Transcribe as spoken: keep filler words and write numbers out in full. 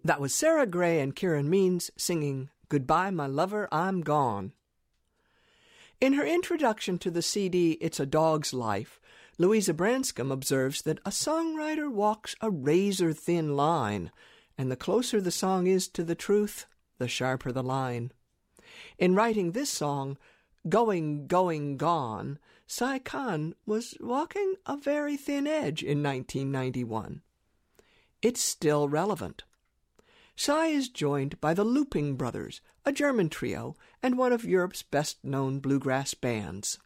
That was Sarah Gray and Kieran Means singing Goodbye, My Lover, I'm Gone. In her introduction to the C D It's a Dog's Life, Louisa Branscombe observes that a songwriter walks a razor-thin line, and the closer the song is to the truth, the sharper the line. In writing this song, Going, Going, Gone, Sai Khan was walking a very thin edge in nineteen ninety-one. It's still relevant. Sai is joined by the Looping Brothers, a German trio and one of Europe's best-known bluegrass bands.